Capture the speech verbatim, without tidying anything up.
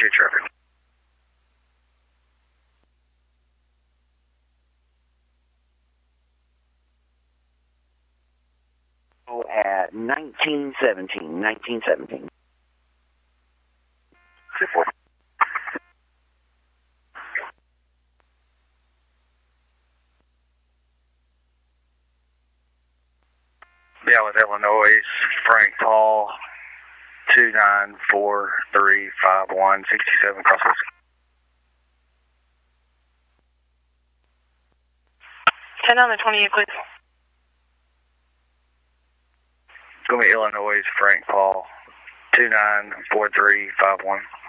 two traffic. At nineteen seventeen, nineteen seventeen. two four. Yeah, with Illinois, Frank Paul, two nine four three five one six seven Crosswoods. ten on the twenty-eight, please. It's going to be Illinois, Frank Paul, two nine four three five one.